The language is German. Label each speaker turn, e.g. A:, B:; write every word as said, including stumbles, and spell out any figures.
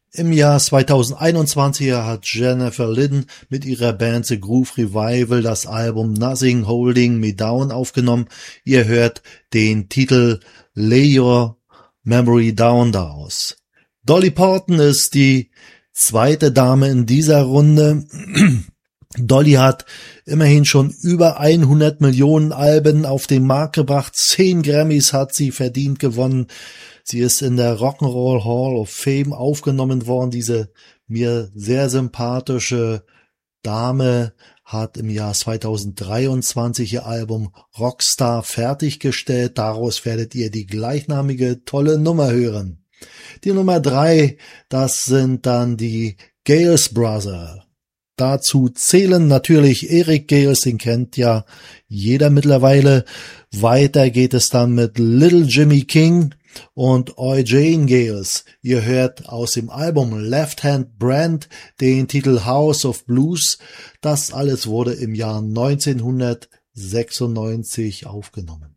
A: Im Jahr zweitausendeinundzwanzig hat Jennifer Lydon mit ihrer Band The Groove Revival das Album Nothing Holding Me Down aufgenommen. Ihr hört den Titel Lay Your Memory Down daraus. Dolly Parton ist die zweite Dame in dieser Runde. Dolly hat immerhin schon über hundert Millionen Alben auf den Markt gebracht. Zehn Grammys hat sie verdient gewonnen. Sie ist in der Rock'n'Roll Hall of Fame aufgenommen worden. Diese mir sehr sympathische Dame hat im Jahr zweitausenddreiundzwanzig ihr Album Rockstar fertiggestellt. Daraus werdet ihr die gleichnamige tolle Nummer hören. Die Nummer drei, das sind dann die Gales Brothers. Dazu zählen natürlich Eric Gales, den kennt ja jeder mittlerweile. Weiter geht es dann mit Little Jimmy King und Eugene Gales. Ihr hört aus dem Album Left Hand Brand den Titel House of Blues. Das alles wurde im Jahr neunzehnhundertsechsundneunzig aufgenommen.